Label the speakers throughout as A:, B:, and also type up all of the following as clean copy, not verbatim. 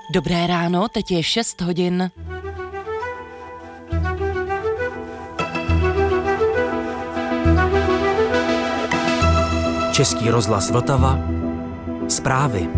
A: Dobré ráno, teď je 6 hodin.
B: Český rozhlas Vltava. Zprávy.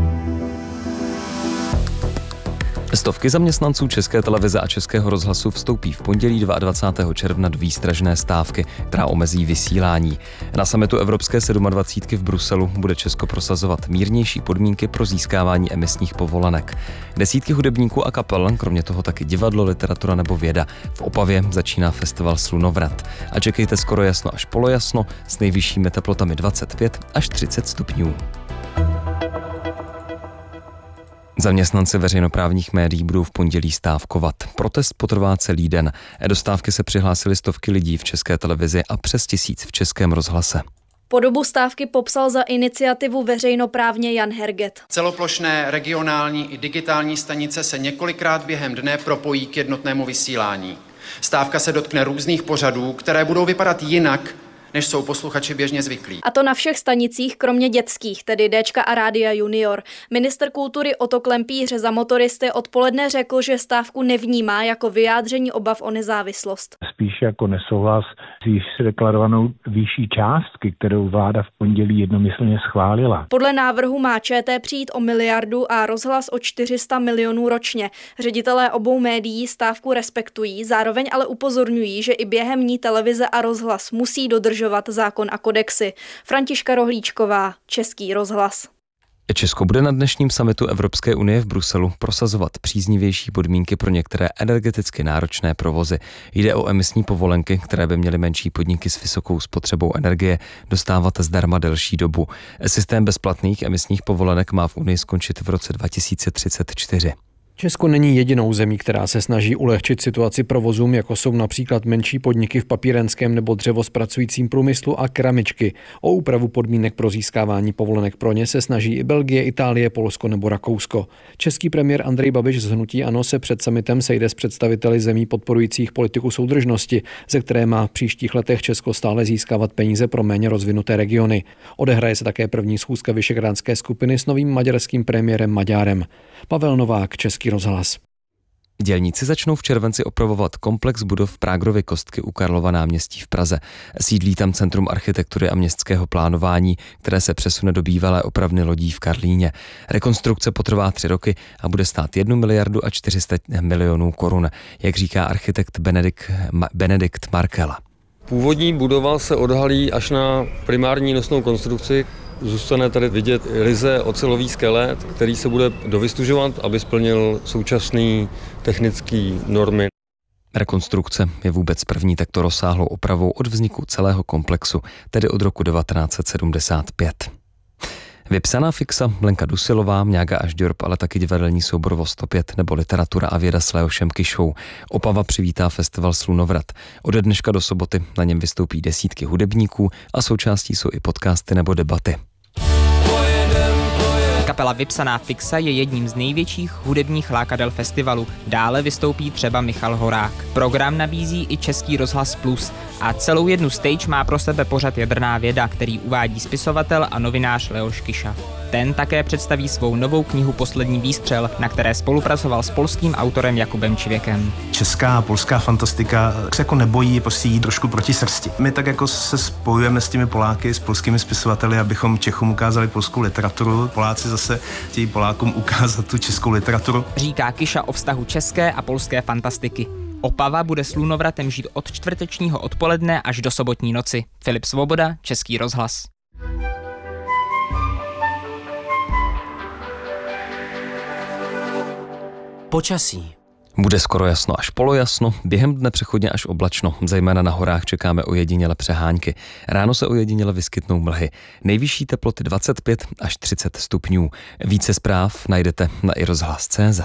C: Stovky zaměstnanců České televize a Českého rozhlasu vstoupí v pondělí 22. června do výstražné stávky, která omezí vysílání. Na summitu Evropské 27 v Bruselu bude Česko prosazovat mírnější podmínky pro získávání emisních povolenek. Desítky hudebníků a kapel, kromě toho taky divadlo, literatura nebo věda. V Opavě začíná festival Slunovrat. A čekejte skoro jasno až polojasno s nejvyššími teplotami 25 až 30 stupňů. Zaměstnanci veřejnoprávních médií budou v pondělí stávkovat. Protest potrvá celý den. Do stávky se přihlásili stovky lidí v České televizi a přes 1000 v Českém rozhlase.
D: Podobu stávky popsal za iniciativu veřejnoprávně Jan Herget.
E: Celoplošné regionální i digitální stanice se několikrát během dne propojí k jednotnému vysílání. Stávka se dotkne různých pořadů, které budou vypadat jinak, než jsou posluchači běžně zvyklí.
D: A to na všech stanicích, kromě dětských, tedy Déčka a Rádia Junior. Ministr kultury Otto Klempíř za motoristy odpoledne řekl, že stávku nevnímá jako vyjádření obav o nezávislost.
F: Spíš jako nesouhlas s již deklarovanou výší částky, kterou vláda v pondělí jednomyslně schválila.
D: Podle návrhu má ČT přijít o miliardu a rozhlas o 400 milionů ročně. Ředitelé obou médií stávku respektují, zároveň ale upozorňují, že i během ní televize a rozhlas musí dodržovat zákon a kodexy. Františka Rohlíčková, Český rozhlas.
C: Česko bude na dnešním summitu Evropské unie v Bruselu prosazovat příznivější podmínky pro některé energeticky náročné provozy. Jde o emisní povolenky, které by měly menší podniky s vysokou spotřebou energie dostávat zdarma delší dobu. Systém bezplatných emisních povolenek má v Unii skončit v roce 2034.
G: Česko není jedinou zemí, která se snaží ulehčit situaci provozům, jako jsou například menší podniky v papírenském nebo dřevozpracujícím průmyslu a keramičky. O úpravu podmínek pro získávání povolenek pro ně se snaží i Belgie, Itálie, Polsko nebo Rakousko. Český premiér Andrej Babiš z hnutí ANO se před summitem sejde s představiteli zemí podporujících politiku soudržnosti, ze které má v příštích letech Česko stále získávat peníze pro méně rozvinuté regiony. Odehraje se také první schůzka visegrádské skupiny s novým maďarským premiérem Maďárem. Pavel Novák, Český rozhlas.
C: Dělníci začnou v červenci opravovat komplex budov Prágrovy kostky u Karlova náměstí v Praze. Sídlí tam Centrum architektury a městského plánování, které se přesune do bývalé opravny lodí v Karlíně. Rekonstrukce potrvá 3 roky a bude stát 1 miliardu a 400 milionů korun, jak říká architekt Benedikt Markela.
H: Původní budova se odhalí až na primární nosnou konstrukci. Zůstane tady vidět ryze ocelový skelet, který se bude dovystužovat, aby splnil současný technický normy.
C: Rekonstrukce je vůbec první takto rozsáhlou opravou od vzniku celého komplexu, tedy od roku 1975. Vypsaná fixa, Lenka Dusilová, Mňága až Djorb, ale taky divadelní soubor Vo 105 nebo literatura a věda s Leošem Kyšou. Opava přivítá festival Slunovrat. Od dneška do soboty na něm vystoupí desítky hudebníků a součástí jsou i podcasty nebo debaty.
I: Kapela Vypsaná fixa je jedním z největších hudebních lákadel festivalu. Dále vystoupí třeba Michal Horák. Program nabízí i Český rozhlas Plus a celou jednu stage má pro sebe pořad Jadrná věda, který uvádí spisovatel a novinář Leoš Kyša. Ten také představí svou novou knihu Poslední výstřel, na které spolupracoval s polským autorem Jakubem Čivěkem.
J: Česká a polská fantastika se jako nebojí prostě jít trošku proti srsti. My tak jako se spojujeme s těmi Poláky, s polskými spisovateli, abychom Čechům ukázali polskou literaturu. Poláci zase chtějí Polákům ukázat tu českou literaturu.
I: Říká Kyša o vztahu české a polské fantastiky. Opava bude Slunovratem žít od čtvrtečního odpoledne až do sobotní noci. Filip Svoboda, Český rozhlas.
B: Počasí.
C: Bude skoro jasno až polojasno, během dne přechodně až oblačno, zejména na horách čekáme ojediněle přehánky. Ráno se ojediněle vyskytnou mlhy. Nejvyšší teploty 25 až 30 stupňů. Více zpráv najdete na iRozhlas.cz.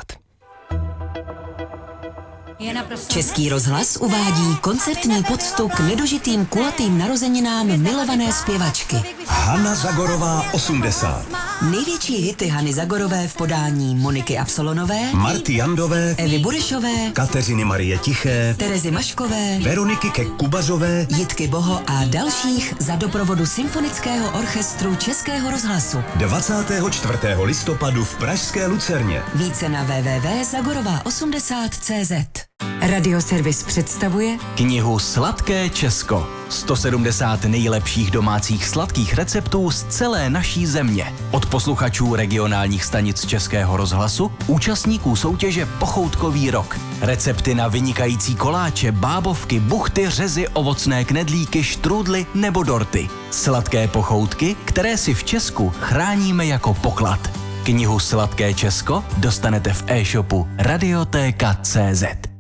K: Český rozhlas uvádí koncertní poctu k nedožitým kulatým narozeninám milované zpěvačky.
L: Hana Zagorová 80.
K: Největší hity Hany Zagorové v podání Moniky Absolonové,
L: Marty Jandové,
K: Evy Burešové,
L: Kateřiny Marie Tiché,
K: Terezy Maškové,
L: Veroniky Kek-Kubařové,
K: Jitky Boho a dalších za doprovodu Symfonického orchestru Českého rozhlasu.
L: 24. listopadu v pražské Lucerně.
K: Více na www.zagorova80.cz. Radioservis představuje
M: knihu Sladké Česko. 170 nejlepších domácích sladkých receptů z celé naší země. Od posluchačů regionálních stanic Českého rozhlasu, účastníků soutěže Pochoutkový rok. Recepty na vynikající koláče, bábovky, buchty, řezy, ovocné knedlíky, štrůdly nebo dorty. Sladké pochoutky, které si v Česku chráníme jako poklad. Knihu Sladké Česko dostanete v e-shopu Radiotéka.cz.